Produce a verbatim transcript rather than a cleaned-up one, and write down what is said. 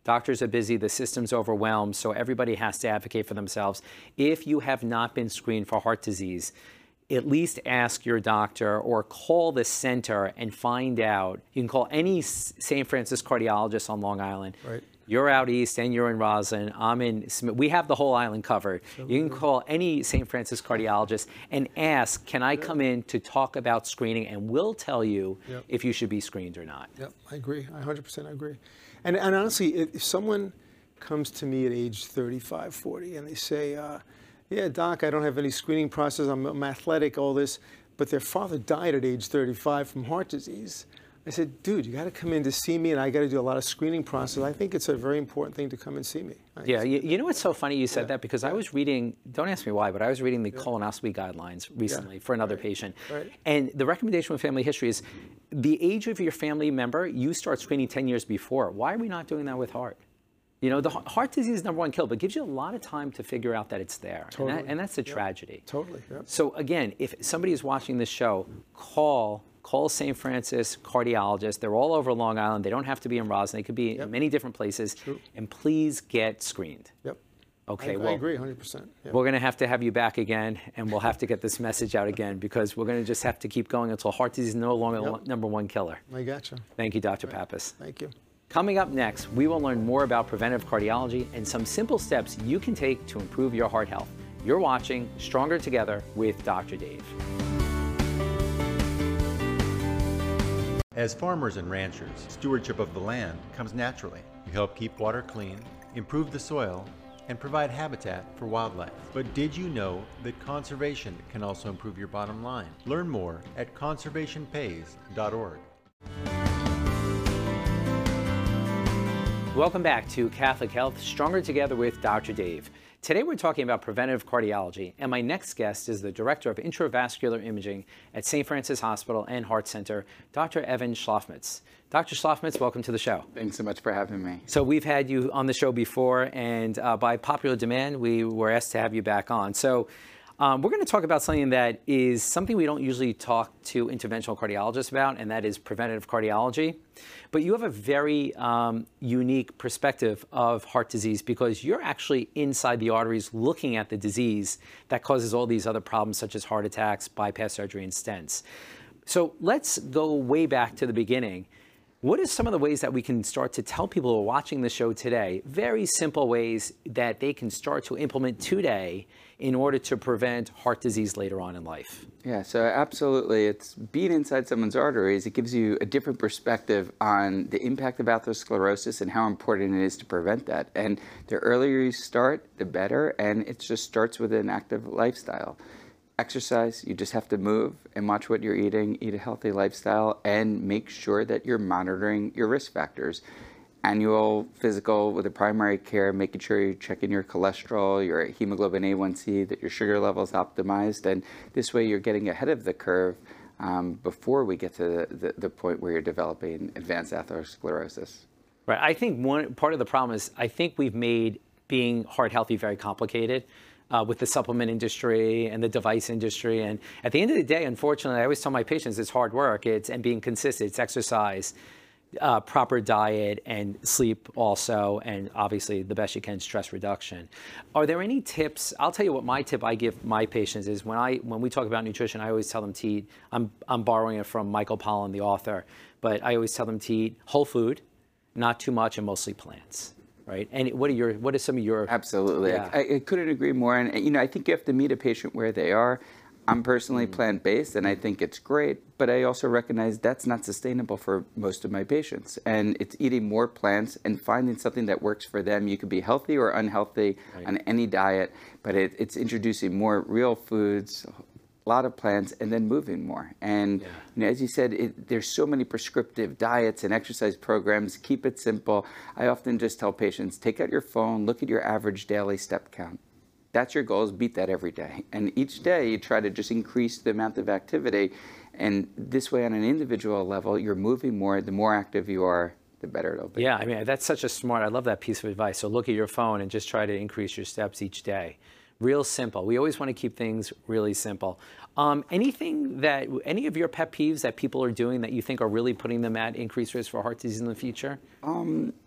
Doctors are busy, the system's overwhelmed, so everybody has to advocate for themselves. If you have not been screened for heart disease, at least ask your doctor or call the center and find out. You can call any Saint Francis cardiologist on Long Island. Right. You're out east and you're in Roslyn. I'm in Smith. We have the whole island covered. So you can call any Saint Francis cardiologist and ask, can I yeah. come in to talk about screening? And we'll tell you yep. if you should be screened or not. Yep, I agree. I one hundred percent agree. And, and honestly, if someone comes to me at age thirty-five, forty, and they say, uh, yeah, doc, I don't have any screening process, I'm, I'm athletic, all this, but their father died at age thirty-five from heart disease. I said, dude, you got to come in to see me, and I got to do a lot of screening process. I think it's a very important thing to come and see me. Right? Yeah, you, you know what's so funny you said yeah. that, because I was reading, don't ask me why, but I was reading the yeah. colonoscopy guidelines recently yeah. for another right. patient. Right. And the recommendation with family history is the age of your family member, you start screening ten years before. Why are we not doing that with heart? You know, the heart disease is number one killer, but it gives you a lot of time to figure out that it's there. Totally. And, that, and that's a yep. tragedy. Totally. Yep. So again, if somebody is watching this show, call Call Saint Francis cardiologists. They're all over Long Island. They don't have to be in Roslyn. They could be yep. in many different places. True. And please get screened. Yep. Okay. I, well, I agree one hundred percent. Yep. We're going to have to have you back again, and we'll have to get this message out again, because we're going to just have to keep going until heart disease is no longer yep. the number one killer. I gotcha. Thank you, Doctor Right. Pappas. Thank you. Coming up next, we will learn more about preventive cardiology and some simple steps you can take to improve your heart health. You're watching Stronger Together with Doctor Dave. As farmers and ranchers, stewardship of the land comes naturally. We help keep water clean, improve the soil, and provide habitat for wildlife. But did you know that conservation can also improve your bottom line? Learn more at conservation pays dot org. Welcome back to Catholic Health, Stronger Together with Doctor Dave. Today we're talking about preventive cardiology, and my next guest is the Director of Intravascular Imaging at Saint Francis Hospital and Heart Center, Doctor Evan Schlafmitz. Doctor Schlafmitz, welcome to the show. Thanks so much for having me. So we've had you on the show before, and uh, by popular demand, we were asked to have you back on. So um, we're going to talk about something that is something we don't usually talk to interventional cardiologists about, and that is preventative cardiology. But you have a very um, unique perspective of heart disease, because you're actually inside the arteries looking at the disease that causes all these other problems, such as heart attacks, bypass surgery, and stents. So let's go way back to the beginning. What are some of the ways that we can start to tell people who are watching the show today, very simple ways that they can start to implement today in order to prevent heart disease later on in life? Yeah, so absolutely. It's being inside someone's arteries. It gives you a different perspective on the impact of atherosclerosis and how important it is to prevent that. And the earlier you start, the better. And it just starts with an active lifestyle. Exercise, you just have to move and watch what you're eating, eat a healthy lifestyle, and make sure that you're monitoring your risk factors. Annual physical with a primary care, making sure you're checking your cholesterol, your hemoglobin A one C, that your sugar level is optimized, and this way you're getting ahead of the curve um, before we get to the, the, the point where you're developing advanced atherosclerosis. Right. I think one part of the problem is I think we've made being heart healthy very complicated. Uh, with the supplement industry and the device industry. And at the end of the day, unfortunately, I always tell my patients it's hard work, it's and being consistent, it's exercise, uh, proper diet, and sleep also, and obviously the best you can, stress reduction. Are there any tips? I'll tell you what my tip I give my patients is when I when we talk about nutrition, I always tell them to eat, I'm, I'm borrowing it from Michael Pollan, the author, but I always tell them to eat whole food, not too much, and mostly plants. Right, and what are your what are some of your absolutely? Yeah. I, I couldn't agree more. And you know, I think you have to meet a patient where they are. I'm personally mm. plant-based, and I think it's great. But I also recognize that's not sustainable for most of my patients. And it's eating more plants and finding something that works for them. You could be healthy or unhealthy right. on any diet, but it, it's introducing more real foods, a lot of plants, and then moving more. And yeah. you know, as you said, it, there's so many prescriptive diets and exercise programs. Keep it simple. I often just tell patients, take out your phone, look at your average daily step count. That's your goal, is beat that every day. And each day you try to just increase the amount of activity. And this way, on an individual level, you're moving more. The more active you are, the better it'll be. Yeah, I mean, that's such a smart, I love that piece of advice. So look at your phone and just try to increase your steps each day. Real simple. We always want to keep things really simple. Um, anything that, any of your pet peeves that people are doing that you think are really putting them at increased risk for heart disease in the future? Um,